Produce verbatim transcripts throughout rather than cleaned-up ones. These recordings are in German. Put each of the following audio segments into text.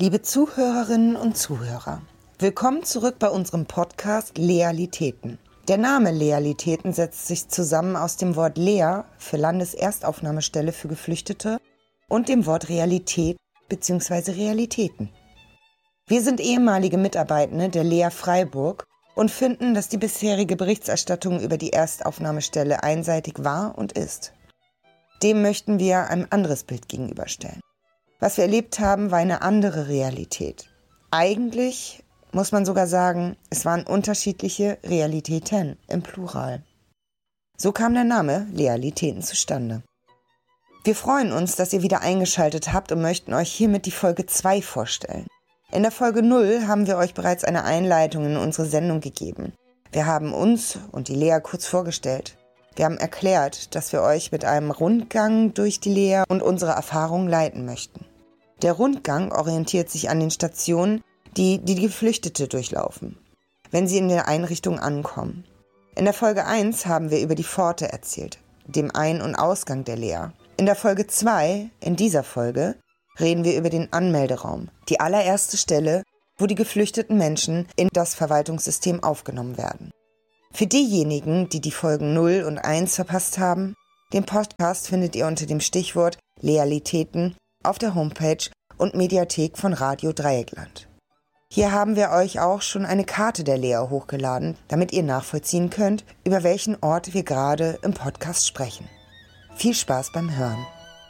Liebe Zuhörerinnen und Zuhörer, willkommen zurück bei unserem Podcast Lealitäten. Der Name Lealitäten setzt sich zusammen aus dem Wort Lea für Landeserstaufnahmestelle für Geflüchtete und dem Wort Realität bzw. Realitäten. Wir sind ehemalige Mitarbeitende der Lea Freiburg und finden, dass die bisherige Berichterstattung über die Erstaufnahmestelle einseitig war und ist. Dem möchten wir ein anderes Bild gegenüberstellen. Was wir erlebt haben, war eine andere Realität. Eigentlich muss man sogar sagen, es waren unterschiedliche Realitäten im Plural. So kam der Name Lealitäten zustande. Wir freuen uns, dass ihr wieder eingeschaltet habt und möchten euch hiermit die Folge zwei vorstellen. In der Folge null haben wir euch bereits eine Einleitung in unsere Sendung gegeben. Wir haben uns und die Lea kurz vorgestellt. Wir haben erklärt, dass wir euch mit einem Rundgang durch die Lea und unsere Erfahrungen leiten möchten. Der Rundgang orientiert sich an den Stationen, die die Geflüchtete durchlaufen, wenn sie in der Einrichtung ankommen. In der Folge eins haben wir über die Pforte erzählt, dem Ein- und Ausgang der Lea. In der Folge zwei, in dieser Folge, reden wir über den Anmelderaum, die allererste Stelle, wo die geflüchteten Menschen in das Verwaltungssystem aufgenommen werden. Für diejenigen, die die Folgen null und eins verpasst haben, den Podcast findet ihr unter dem Stichwort Lealitäten auf der Homepage und Mediathek von Radio Dreieckland. Hier haben wir euch auch schon eine Karte der Lea hochgeladen, damit ihr nachvollziehen könnt, über welchen Ort wir gerade im Podcast sprechen. Viel Spaß beim Hören.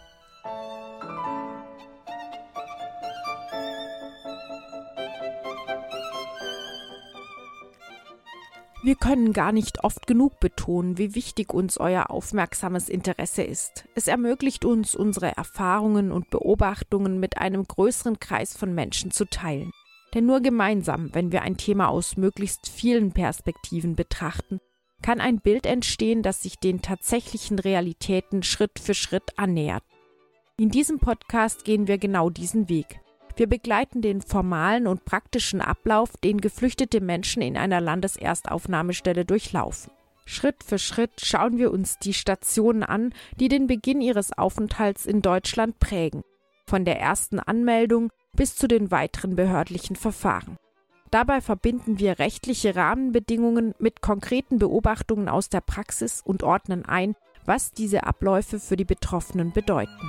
Wir können gar nicht oft genug betonen, wie wichtig uns euer aufmerksames Interesse ist. Es ermöglicht uns, unsere Erfahrungen und Beobachtungen mit einem größeren Kreis von Menschen zu teilen. Denn nur gemeinsam, wenn wir ein Thema aus möglichst vielen Perspektiven betrachten, kann ein Bild entstehen, das sich den tatsächlichen Realitäten Schritt für Schritt annähert. In diesem Podcast gehen wir genau diesen Weg. Wir begleiten den formalen und praktischen Ablauf, den geflüchtete Menschen in einer Landeserstaufnahmestelle durchlaufen. Schritt für Schritt schauen wir uns die Stationen an, die den Beginn ihres Aufenthalts in Deutschland prägen. Von der ersten Anmeldung bis zu den weiteren behördlichen Verfahren. Dabei verbinden wir rechtliche Rahmenbedingungen mit konkreten Beobachtungen aus der Praxis und ordnen ein, was diese Abläufe für die Betroffenen bedeuten.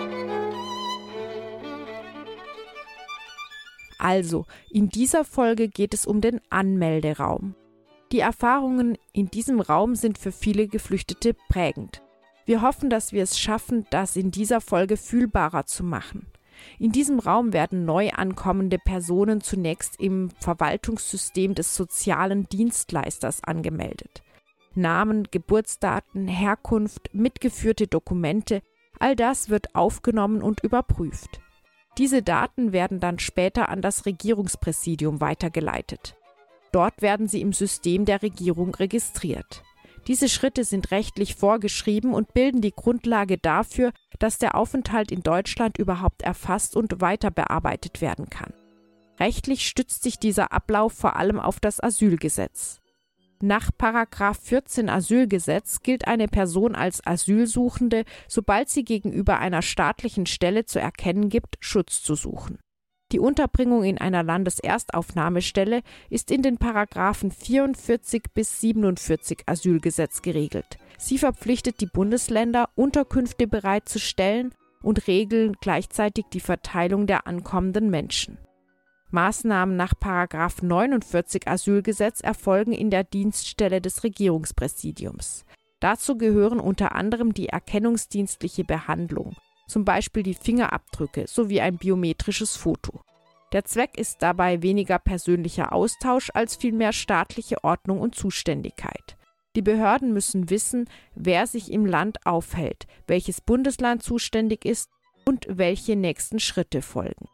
Also, in dieser Folge geht es um den Anmelderaum. Die Erfahrungen in diesem Raum sind für viele Geflüchtete prägend. Wir hoffen, dass wir es schaffen, das in dieser Folge fühlbarer zu machen. In diesem Raum werden neu ankommende Personen zunächst im Verwaltungssystem des sozialen Dienstleisters angemeldet. Namen, Geburtsdaten, Herkunft, mitgeführte Dokumente, all das wird aufgenommen und überprüft. Diese Daten werden dann später an das Regierungspräsidium weitergeleitet. Dort werden sie im System der Regierung registriert. Diese Schritte sind rechtlich vorgeschrieben und bilden die Grundlage dafür, dass der Aufenthalt in Deutschland überhaupt erfasst und weiter bearbeitet werden kann. Rechtlich stützt sich dieser Ablauf vor allem auf das Asylgesetz. Nach Paragraph vierzehn Asylgesetz gilt eine Person als Asylsuchende, sobald sie gegenüber einer staatlichen Stelle zu erkennen gibt, Schutz zu suchen. Die Unterbringung in einer Landeserstaufnahmestelle ist in den Paragraphen vierundvierzig bis siebenundvierzig Asylgesetz geregelt. Sie verpflichtet die Bundesländer, Unterkünfte bereitzustellen und regeln gleichzeitig die Verteilung der ankommenden Menschen. Maßnahmen nach Paragraph neunundvierzig Asylgesetz erfolgen in der Dienststelle des Regierungspräsidiums. Dazu gehören unter anderem die erkennungsdienstliche Behandlung, zum Beispiel die Fingerabdrücke sowie ein biometrisches Foto. Der Zweck ist dabei weniger persönlicher Austausch als vielmehr staatliche Ordnung und Zuständigkeit. Die Behörden müssen wissen, wer sich im Land aufhält, welches Bundesland zuständig ist und welche nächsten Schritte folgen.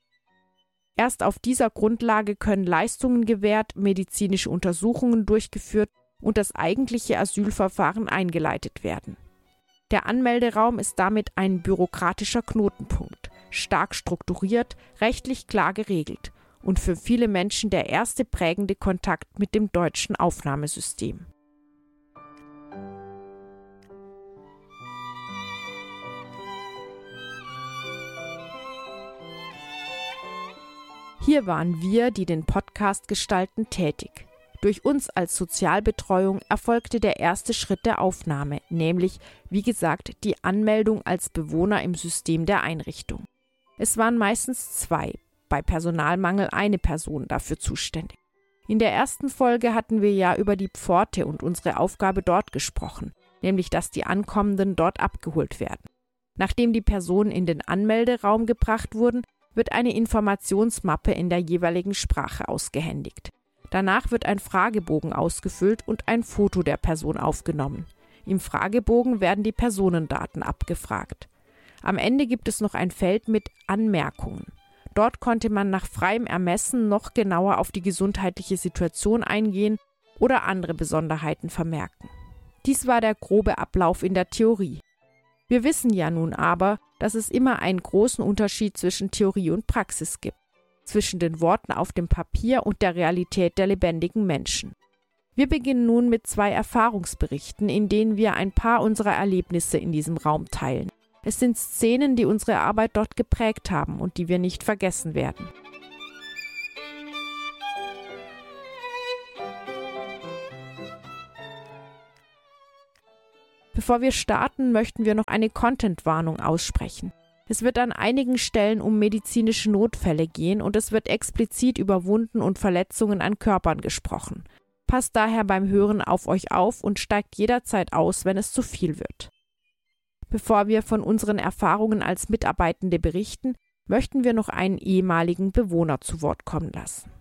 Erst auf dieser Grundlage können Leistungen gewährt, medizinische Untersuchungen durchgeführt und das eigentliche Asylverfahren eingeleitet werden. Der Anmelderaum ist damit ein bürokratischer Knotenpunkt, stark strukturiert, rechtlich klar geregelt und für viele Menschen der erste prägende Kontakt mit dem deutschen Aufnahmesystem. Hier waren wir, die den Podcast gestalten, tätig. Durch uns als Sozialbetreuung erfolgte der erste Schritt der Aufnahme, nämlich, wie gesagt, die Anmeldung als Bewohner im System der Einrichtung. Es waren meistens zwei, bei Personalmangel eine Person dafür zuständig. In der ersten Folge hatten wir ja über die Pforte und unsere Aufgabe dort gesprochen, nämlich dass die Ankommenden dort abgeholt werden. Nachdem die Personen in den Anmelderaum gebracht wurden, wird eine Informationsmappe in der jeweiligen Sprache ausgehändigt. Danach wird ein Fragebogen ausgefüllt und ein Foto der Person aufgenommen. Im Fragebogen werden die Personendaten abgefragt. Am Ende gibt es noch ein Feld mit Anmerkungen. Dort konnte man nach freiem Ermessen noch genauer auf die gesundheitliche Situation eingehen oder andere Besonderheiten vermerken. Dies war der grobe Ablauf in der Theorie. Wir wissen ja nun aber, dass es immer einen großen Unterschied zwischen Theorie und Praxis gibt, zwischen den Worten auf dem Papier und der Realität der lebendigen Menschen. Wir beginnen nun mit zwei Erfahrungsberichten, in denen wir ein paar unserer Erlebnisse in diesem Raum teilen. Es sind Szenen, die unsere Arbeit dort geprägt haben und die wir nicht vergessen werden. Bevor wir starten, möchten wir noch eine Content-Warnung aussprechen. Es wird an einigen Stellen um medizinische Notfälle gehen und es wird explizit über Wunden und Verletzungen an Körpern gesprochen. Passt daher beim Hören auf euch auf und steigt jederzeit aus, wenn es zu viel wird. Bevor wir von unseren Erfahrungen als Mitarbeitende berichten, möchten wir noch einen ehemaligen Bewohner zu Wort kommen lassen.